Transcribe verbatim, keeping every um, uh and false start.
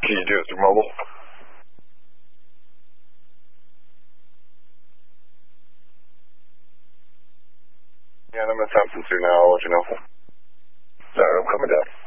Can you do it through mobile? Yeah, I'm attempting to now. I'll let you know. Sorry, I'm coming down.